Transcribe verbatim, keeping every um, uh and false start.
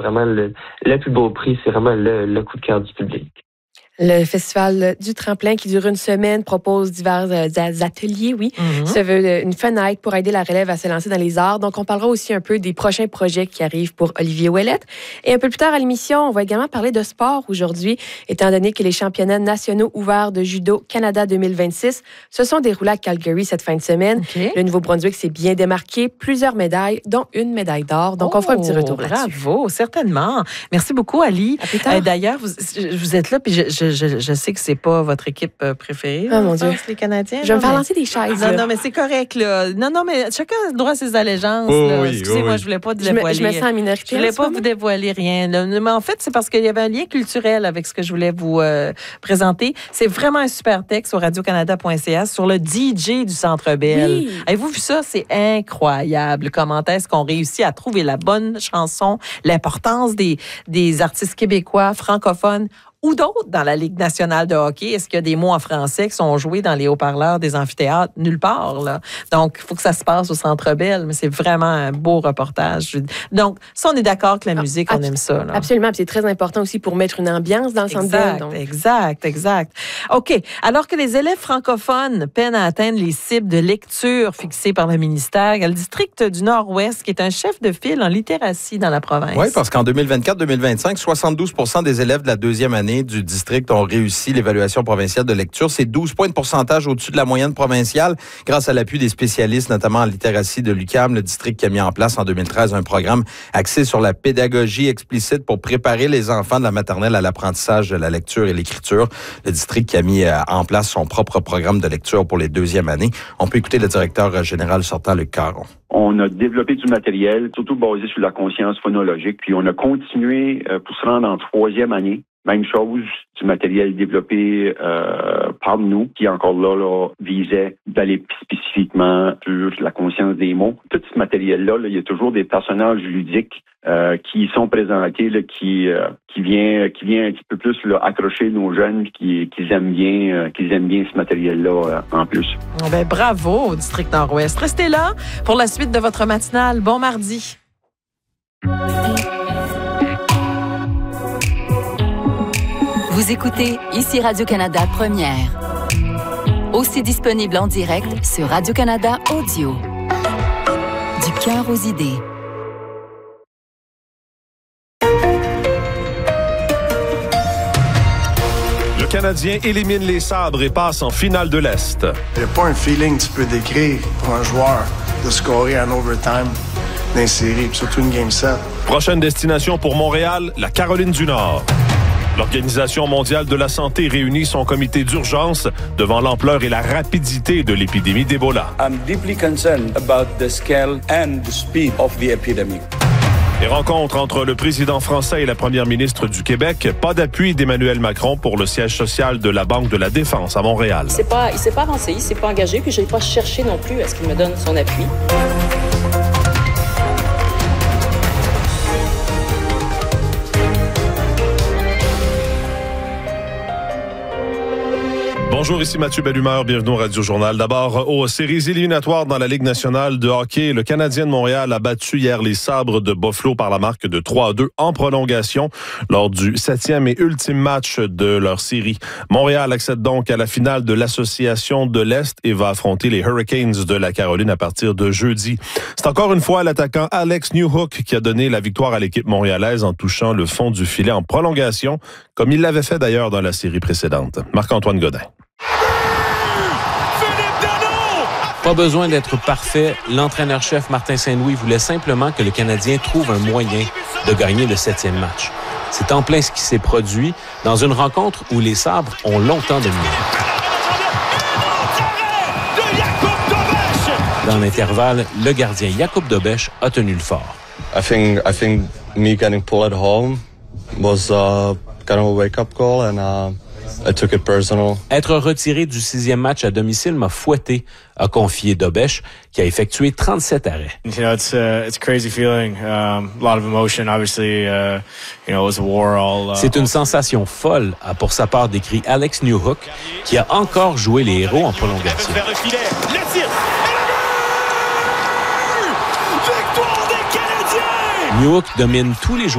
vraiment le, le plus beau prix. C'est vraiment le, le coup de cœur du public. Le Festival du Tremplin, qui dure une semaine, propose divers euh, ateliers, oui. Mm-hmm. Ça veut une fenêtre pour aider la relève à se lancer dans les arts. Donc, on parlera aussi un peu des prochains projets qui arrivent pour Olivier Ouellette. Et un peu plus tard à l'émission, on va également parler de sport aujourd'hui, étant donné que les championnats nationaux ouverts de judo Canada deux mille vingt-six se sont déroulés à Calgary cette fin de semaine. Okay. Le Nouveau-Brunswick s'est bien démarqué, plusieurs médailles, dont une médaille d'or. Donc, oh, on fera un petit retour là-dessus. Bravo, certainement. Merci beaucoup, Ali. Euh, d'ailleurs, vous, vous êtes là, puis je, je Je, je sais que c'est pas votre équipe préférée, oh, mon Dieu. les Canadiens. Je vais me faire lancer des chaises. Non, non, mais c'est correct, là. Non, non, mais chacun a le droit à ses allégeances. Oh, là. oui, Excusez-moi, oh, oui. je voulais pas dévoiler. Je me, je me sens en minorité. Je voulais pas vous dévoiler rien. Là. Mais en fait, c'est parce qu'il y avait un lien culturel avec ce que je voulais vous euh, présenter. C'est vraiment un super texte sur radio canada point c a sur le D J du Centre Bell. Oui. Avez-vous vu ça? C'est incroyable. Comment est-ce qu'on réussit à trouver la bonne chanson, l'importance des, des artistes québécois, francophones, ou d'autres dans la Ligue nationale de hockey. Est-ce qu'il y a des mots en français qui sont joués dans les haut-parleurs des amphithéâtres? Nulle part, là. Donc, il faut que ça se passe au Centre Bell, mais c'est vraiment un beau reportage. Donc, ça, on est d'accord que la musique, ah, on aime ça. Là. Absolument, puis c'est très important aussi pour mettre une ambiance dans le Centre Bell. Donc. Exact, exact. OK. Alors que les élèves francophones peinent à atteindre les cibles de lecture fixées par le ministère, il y a le district du Nord-Ouest qui est un chef de file en littératie dans la province. Oui, parce qu'en deux mille vingt-quatre deux mille vingt-cinq, soixante-douze pour cent des élèves de la deuxième année du district ont réussi l'évaluation provinciale de lecture. C'est douze points de pourcentage au-dessus de la moyenne provinciale grâce à l'appui des spécialistes, notamment en littératie de l'U Q A M, le district qui a mis en place en deux mille treize un programme axé sur la pédagogie explicite pour préparer les enfants de la maternelle à l'apprentissage de la lecture et l'écriture. Le district qui a mis en place son propre programme de lecture pour les deuxièmes années. On peut écouter le directeur général sortant, Luc Caron. On a développé du matériel, surtout basé sur la conscience phonologique, puis on a continué pour se rendre en troisième année. Même chose, du matériel développé euh, par nous, qui encore là, là visait d'aller spécifiquement sur la conscience des mots. Tout ce matériel-là, là, il y a toujours des personnages ludiques euh, qui sont présentés, là, qui euh, qui vient qui vient un petit peu plus là, accrocher nos jeunes, qui qu'ils aiment bien, euh, qu'ils aiment bien ce matériel-là euh, en plus. Oh ben, bravo au district Nord-Ouest. Restez là pour la suite de votre matinale. Bon mardi. Vous écoutez ici Radio-Canada Première. Aussi disponible en direct sur Radio-Canada Audio. Du cœur aux idées. Le Canadien élimine les Sabres et passe en finale de l'Est. Il n'y a pas un feeling que tu peux décrire pour un joueur de scorer en overtime dans une série, surtout une game sept. Prochaine destination pour Montréal, la Caroline du Nord. L'Organisation mondiale de la santé réunit son comité d'urgence devant l'ampleur et la rapidité de l'épidémie d'Ebola. I'm deeply concerned about the scale and the speed of the epidemic. Les rencontres entre le président français et la première ministre du Québec. Pas d'appui d'Emmanuel Macron pour le siège social de la Banque de la Défense à Montréal. Il ne s'est pas avancé, il ne s'est pas engagé, puis je n'ai pas cherché non plus à ce qu'il me donne son appui. Bonjour, ici Mathieu Bellumeur, bienvenue au Radio Journal. D'abord, aux séries éliminatoires dans la Ligue nationale de hockey, le Canadien de Montréal a battu hier les Sabres de Buffalo par la marque de trois à deux en prolongation lors du septième et ultime match de leur série. Montréal accède donc à la finale de l'Association de l'Est et va affronter les Hurricanes de la Caroline à partir de jeudi. C'est encore une fois l'attaquant Alex Newhook qui a donné la victoire à l'équipe montréalaise en touchant le fond du filet en prolongation, comme il l'avait fait d'ailleurs dans la série précédente. Marc-Antoine Godin. Pas besoin d'être parfait. L'entraîneur-chef Martin Saint-Louis voulait simplement que le Canadien trouve un moyen de gagner le septième match. C'est en plein ce qui s'est produit dans une rencontre où les Sabres ont longtemps dominé. Dans l'intervalle, le gardien Jakub Dobeš a tenu le fort. I think I think me getting pulled at home was uh, kind of a wake-up call and uh, I took it personal. Être retiré du sixième match à domicile m'a fouetté, a confié Dobeš, qui a effectué trente-sept arrêts. You know, it's a, it's a crazy feeling. Um, a lot of emotion, obviously. Uh, you know, it was a war all. Uh, C'est une sensation folle, a pour sa part décrit Alex Newhook, qui a encore joué les héros en prolongation. Newhook domine tous les joueurs.